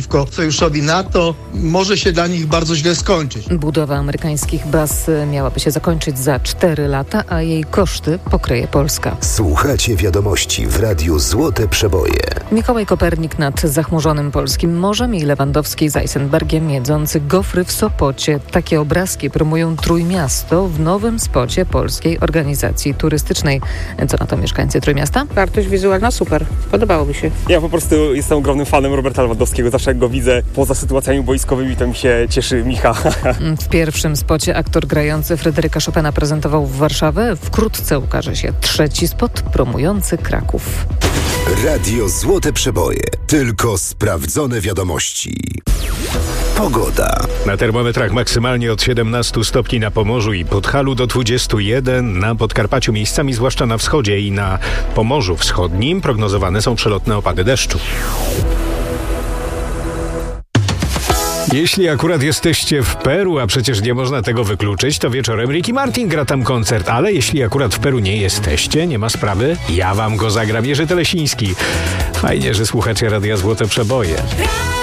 przeciwko sojuszowi NATO, może się dla nich bardzo źle skończyć. Budowa amerykańskich baz miałaby się zakończyć za 4 lata, a jej koszty pokryje Polska. Słuchacie wiadomości w Radiu Złote Przeboje. Mikołaj Kopernik nad zachmurzonym polskim morzem i Lewandowski z Eisenbergiem jedzący gofry w Sopocie. Takie obrazki promują Trójmiasto w nowym spocie Polskiej Organizacji Turystycznej. Co na to mieszkańcy Trójmiasta? Wartość wizualna super. Podobało mi się. Ja po prostu jestem ogromnym fanem Roberta Lewandowskiego. Zawsze jak go widzę poza sytuacjami boiskowymi, to mi się cieszy Micha. W pierwszym spocie aktor grający Fryderyka Chopina prezentował w Warszawę. Wkrótce ukaże się trzeci spot promujący Kraków. Radio Złote Przeboje. Tylko sprawdzone wiadomości. Pogoda. Na termometrach maksymalnie od 17 stopni na Pomorzu i Podhalu do 21 na Podkarpaciu, miejscami zwłaszcza na wschodzie i na Pomorzu Wschodnim prognozowane są przelotne opady deszczu. Jeśli akurat jesteście w Peru, a przecież nie można tego wykluczyć, to wieczorem Ricky Martin gra tam koncert, ale jeśli akurat w Peru nie jesteście, nie ma sprawy, ja wam go zagram. Jerzy Telesiński. Fajnie, że słuchacie Radia Złote Przeboje.